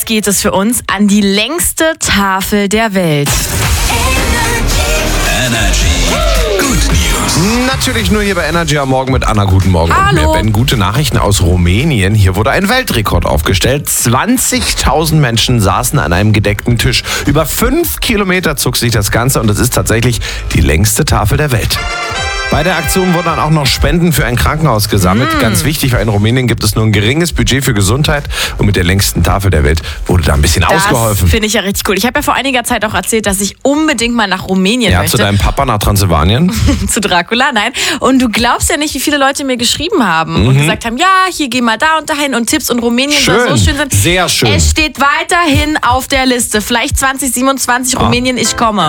Jetzt geht es für uns an die längste Tafel der Welt. Energy. Good News. Natürlich nur hier bei Energy am Morgen mit Anna. Guten Morgen. Hallo. Und mir, Ben, gute Nachrichten aus Rumänien. Hier wurde ein Weltrekord aufgestellt. 20.000 Menschen saßen an einem gedeckten Tisch. Über 5 Kilometer zog sich das Ganze und es ist tatsächlich die längste Tafel der Welt. Bei der Aktion wurden dann auch noch Spenden für ein Krankenhaus gesammelt. Ganz wichtig, weil in Rumänien gibt es nur ein geringes Budget für Gesundheit. Und mit der längsten Tafel der Welt wurde da ein bisschen ausgeholfen. Das finde ich ja richtig cool. Ich habe ja vor einiger Zeit auch erzählt, dass ich unbedingt mal nach Rumänien Ja, möchte. zu deinem Papa nach Transsilvanien. Zu Dracula, nein. Und du glaubst ja nicht, wie viele Leute mir geschrieben haben und gesagt haben, ja, hier geh mal da und dahin und Tipps und Rumänien soll so schön sein. Sehr schön. Es steht weiterhin auf der Liste. Vielleicht 2027 Rumänien, ich komme.